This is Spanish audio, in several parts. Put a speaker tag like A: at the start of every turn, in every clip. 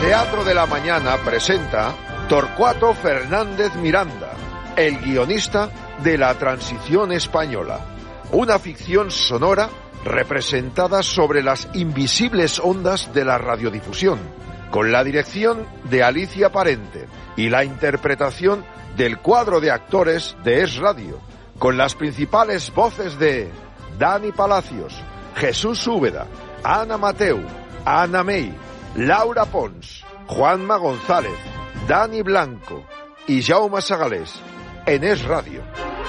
A: Teatro de la Mañana presenta Torcuato Fernández Miranda, el guionista de la Transición Española, una ficción sonora representada sobre las invisibles ondas de la radiodifusión, con la dirección de Alicia Parente y la interpretación del cuadro de actores de Es Radio, con las principales voces de Dani Palacios, Jesús Úbeda, Ana Mateu, Ana May, Laura Pons, Juanma González, Dani Blanco y Jaume Sagalés, en Es Radio.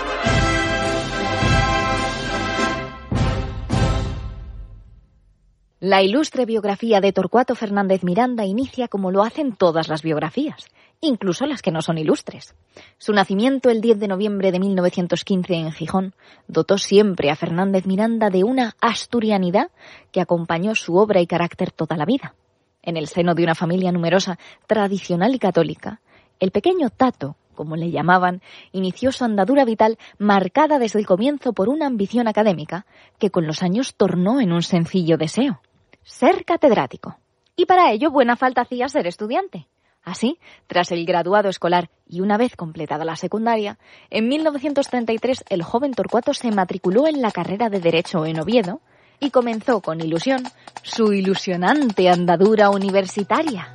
B: La ilustre biografía de Torcuato Fernández Miranda inicia como lo hacen todas las biografías, incluso las que no son ilustres. Su nacimiento el 10 de noviembre de 1915 en Gijón dotó siempre a Fernández Miranda de una asturianidad que acompañó su obra y carácter toda la vida. En el seno de una familia numerosa, tradicional y católica, el pequeño Tato, como le llamaban, inició su andadura vital marcada desde el comienzo por una ambición académica que con los años tornó en un sencillo deseo: ser catedrático. Y para ello buena falta hacía ser estudiante. Así, tras el graduado escolar y una vez completada la secundaria, en 1933 el joven Torcuato se matriculó en la carrera de Derecho en Oviedo y comenzó con ilusión su ilusionante andadura universitaria.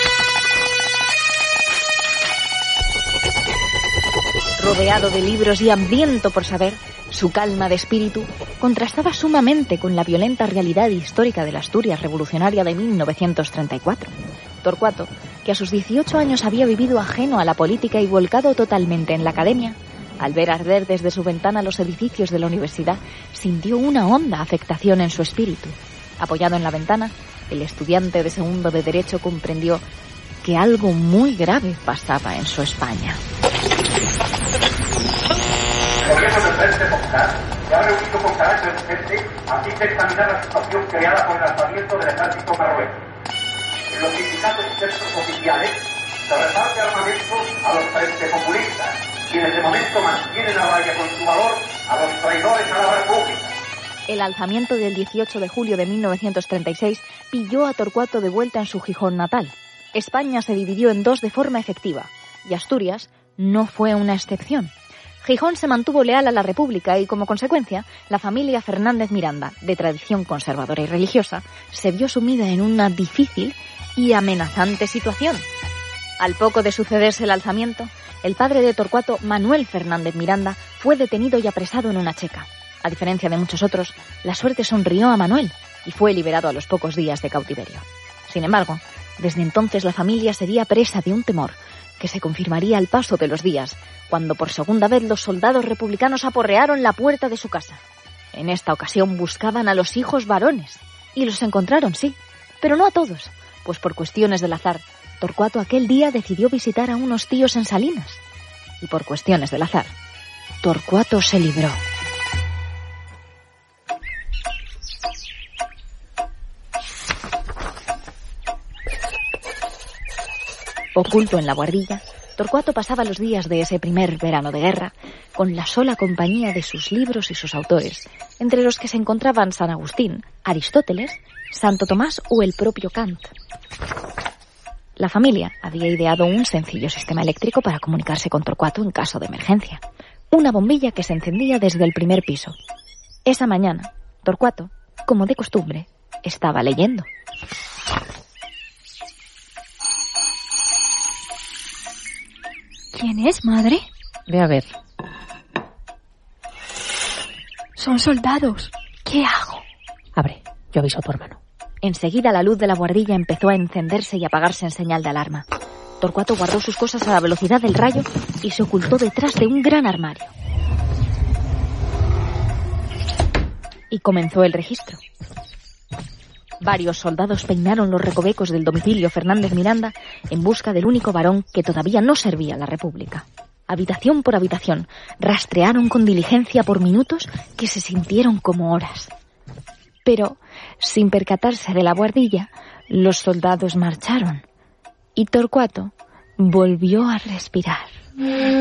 B: Rodeado de libros y hambriento por saber, su calma de espíritu contrastaba sumamente con la violenta realidad histórica de la Asturias revolucionaria de 1934. Torcuato, que a sus 18 años había vivido ajeno a la política y volcado totalmente en la academia, al ver arder desde su ventana los edificios de la universidad, sintió una honda afectación en su espíritu. Apoyado en la ventana, el estudiante de segundo de Derecho comprendió que algo muy grave pasaba en su España.
C: El gobierno del Frente Popular se ha reunido con carácter urgente a fin de examinar la situación creada por el alzamiento del ejército marroquí. En los sindicatos y centros oficiales se reparte armamento a los frente populistas, quienes de momento mantienen a raya con su valor a los traidores a la República.
B: El alzamiento del 18 de julio de 1936 pilló a Torcuato de vuelta en su Gijón natal. España se dividió en dos de forma efectiva, y Asturias no fue una excepción. Gijón se mantuvo leal a la República y, como consecuencia, la familia Fernández Miranda, de tradición conservadora y religiosa, se vio sumida en una difícil y amenazante situación. Al poco de sucederse el alzamiento, el padre de Torcuato, Manuel Fernández Miranda, fue detenido y apresado en una checa. A diferencia de muchos otros, la suerte sonrió a Manuel y fue liberado a los pocos días de cautiverio. Sin embargo, desde entonces la familia sería presa de un temor que se confirmaría al paso de los días, cuando por segunda vez los soldados republicanos aporrearon la puerta de su casa. En esta ocasión buscaban a los hijos varones, y los encontraron, sí, pero no a todos, pues por cuestiones del azar, Torcuato aquel día decidió visitar a unos tíos en Salinas, y por cuestiones del azar, Torcuato se libró. Oculto en la guardilla, Torcuato pasaba los días de ese primer verano de guerra con la sola compañía de sus libros y sus autores, entre los que se encontraban San Agustín, Aristóteles, Santo Tomás o el propio Kant. La familia había ideado un sencillo sistema eléctrico para comunicarse con Torcuato en caso de emergencia. Una bombilla que se encendía desde el primer piso. Esa mañana, Torcuato, como de costumbre, estaba leyendo.
D: ¿Quién es, madre?
E: Ve a ver.
D: Son soldados. ¿Qué hago?
E: Abre, yo aviso a tu hermano.
B: Enseguida la luz de la guardilla empezó a encenderse y apagarse en señal de alarma. Torcuato guardó sus cosas a la velocidad del rayo y se ocultó detrás de un gran armario. Y comenzó el registro. Varios soldados peinaron los recovecos del domicilio Fernández Miranda en busca del único varón que todavía no servía a la República. Habitación por habitación, rastrearon con diligencia por minutos que se sintieron como horas. Pero, sin percatarse de la buhardilla, los soldados marcharon y Torcuato volvió a respirar.